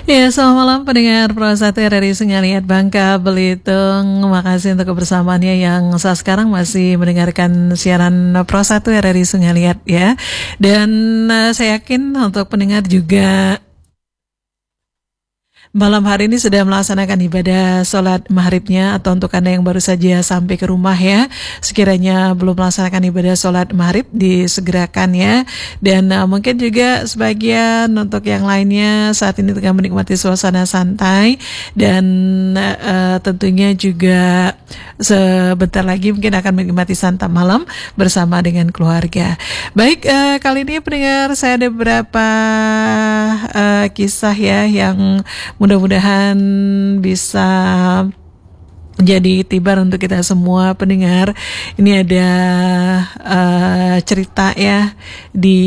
Ya, selamat malam pendengar Pro 1 RRI Sengaliat Bangka Belitung. Makasih untuk kebersamaannya yang saat sekarang masih mendengarkan siaran Pro 1 RRI Sengaliat ya. Dan saya yakin untuk pendengar juga malam hari ini sudah melaksanakan ibadah sholat maghribnya, atau untuk Anda yang baru saja sampai ke rumah ya, sekiranya belum melaksanakan ibadah sholat maghrib disegerakan ya. Dan mungkin juga sebagian untuk yang lainnya saat ini tengah menikmati suasana santai, dan tentunya juga sebentar lagi mungkin akan menikmati santap malam bersama dengan keluarga. Baik, kali ini pendengar saya ada beberapa kisah ya yang mudah-mudahan bisa jadi tibar untuk kita semua pendengar. Ini ada cerita ya di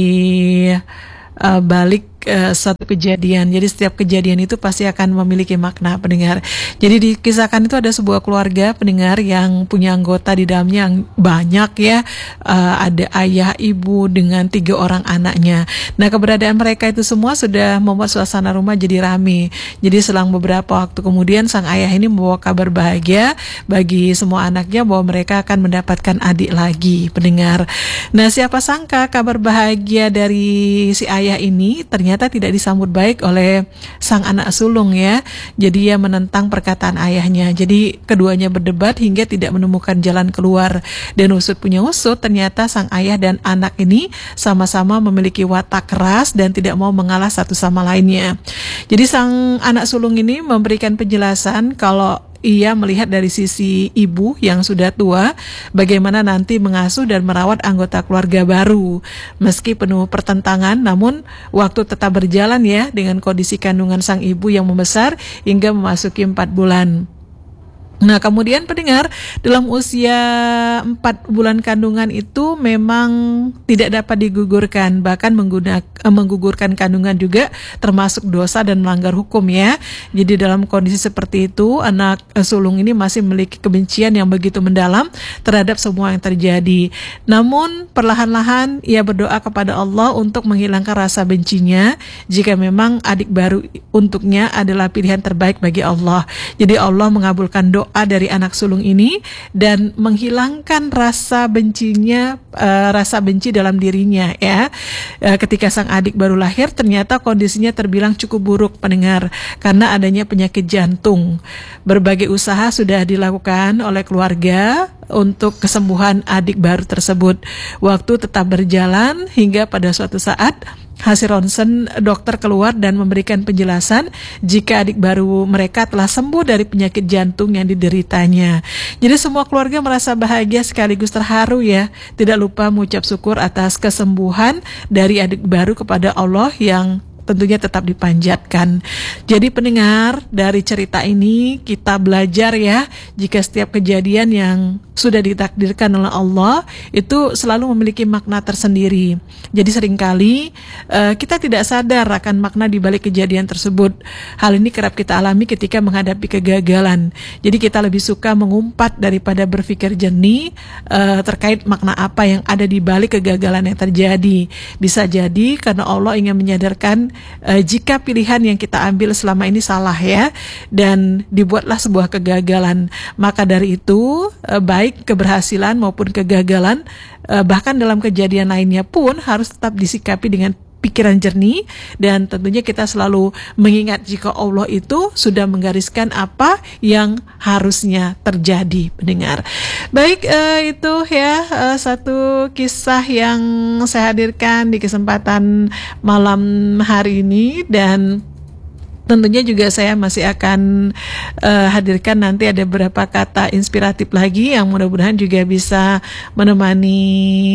balik suatu kejadian. Jadi setiap kejadian itu pasti akan memiliki makna pendengar. Jadi dikisahkan itu ada sebuah keluarga pendengar yang punya anggota di dalamnya yang banyak ya. Ada ayah, ibu dengan 3 orang anaknya. Nah, keberadaan mereka itu semua sudah membuat suasana rumah jadi ramai. Jadi selang beberapa waktu kemudian sang ayah ini membawa kabar bahagia bagi semua anaknya bahwa mereka akan mendapatkan adik lagi pendengar. Nah, siapa sangka kabar bahagia dari si ayah ini ternyata tidak disambut baik oleh sang anak sulung ya. Jadi ia menentang perkataan ayahnya. Jadi keduanya berdebat hingga tidak menemukan jalan keluar. Dan usut punya usut, ternyata sang ayah dan anak ini sama-sama memiliki watak keras dan tidak mau mengalah satu sama lainnya. Jadi sang anak sulung ini memberikan penjelasan kalau ia melihat dari sisi ibu yang sudah tua, bagaimana nanti mengasuh dan merawat anggota keluarga baru. Meski penuh pertentangan, namun waktu tetap berjalan ya, dengan kondisi kandungan sang ibu yang membesar hingga memasuki 4 bulan. Nah, kemudian pendengar, dalam usia 4 bulan kandungan itu memang tidak dapat digugurkan, bahkan menggugurkan kandungan juga termasuk dosa dan melanggar hukum ya. Jadi dalam kondisi seperti itu, anak sulung ini masih memiliki kebencian yang begitu mendalam terhadap semua yang terjadi. Namun perlahan-lahan ia berdoa kepada Allah untuk menghilangkan rasa bencinya jika memang adik baru untuknya adalah pilihan terbaik bagi Allah. Jadi Allah mengabulkan doa dari anak sulung ini dan menghilangkan rasa bencinya, rasa benci dalam dirinya ya. Ketika sang adik baru lahir, ternyata kondisinya terbilang cukup buruk pendengar karena adanya penyakit jantung. Berbagai usaha sudah dilakukan oleh keluarga untuk kesembuhan adik baru tersebut. Waktu tetap berjalan hingga pada suatu saat hasil ronsen dokter keluar dan memberikan penjelasan jika adik baru mereka telah sembuh dari penyakit jantung yang dideritanya. Jadi semua keluarga merasa bahagia sekaligus terharu ya. Tidak lupa mengucap syukur atas kesembuhan dari adik baru kepada Allah yang tentunya tetap dipanjatkan. Jadi pendengar, dari cerita ini kita belajar ya, jika setiap kejadian yang sudah ditakdirkan oleh Allah itu selalu memiliki makna tersendiri. Jadi seringkali kita tidak sadar akan makna di balik kejadian tersebut. Hal ini kerap kita alami ketika menghadapi kegagalan. Jadi kita lebih suka mengumpat daripada berpikir jernih terkait makna apa yang ada di balik kegagalan yang terjadi. Bisa jadi karena Allah ingin menyadarkan jika pilihan yang kita ambil selama ini salah ya, dan dibuatlah sebuah kegagalan. Maka dari itu baik keberhasilan maupun kegagalan, bahkan dalam kejadian lainnya pun harus tetap disikapi dengan pikiran jernih, dan tentunya kita selalu mengingat jika Allah itu sudah menggariskan apa yang harusnya terjadi pendengar. Baik, itu ya satu kisah yang saya hadirkan di kesempatan malam hari ini, dan tentunya juga saya masih akan hadirkan nanti ada beberapa kata inspiratif lagi yang mudah-mudahan juga bisa menemani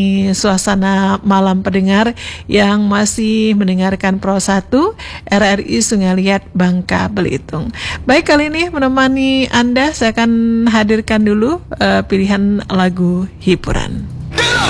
suasana malam pendengar yang masih mendengarkan Pro 1 RRI Sengaliat Bangka Belitung. Baik, kali ini menemani Anda saya akan hadirkan dulu pilihan lagu hiburan.